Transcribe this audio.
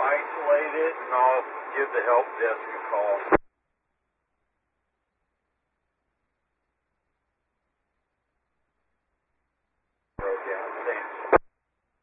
isolate it, and I'll give the help desk a call.